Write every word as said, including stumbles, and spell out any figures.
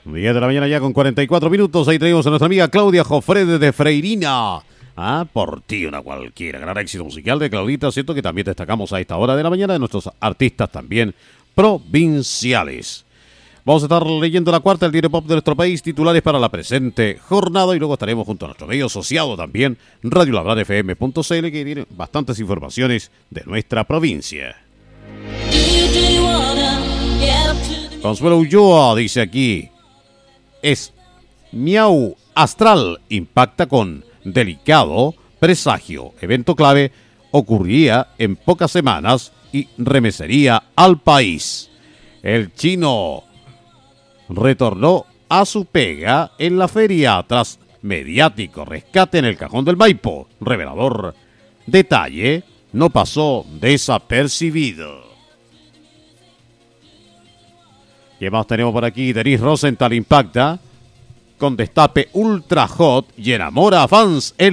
diez de la mañana ya con cuarenta y cuatro minutos. Ahí tenemos a nuestra amiga Claudia Jofrede de Freirina. Ah, por ti una cualquiera. Gran éxito musical de Claudita. Siento que también destacamos a esta hora de la mañana de nuestros artistas también provinciales. Vamos a estar leyendo la cuarta del diario pop de nuestro país, titulares para la presente jornada, y luego estaremos junto a nuestro medio asociado también, Radio Labrar F M punto C L, que tiene bastantes informaciones de nuestra provincia. Consuelo Ulloa dice aquí, es Miau Astral, impacta con delicado presagio. Evento clave ocurriría en pocas semanas y remesería al país. El chino retornó a su pega en la feria tras mediático rescate en el Cajón del Maipo. Revelador detalle, no pasó desapercibido. ¿Qué más tenemos por aquí? Denise Rosenthal impacta con destape ultra hot y enamora a fans en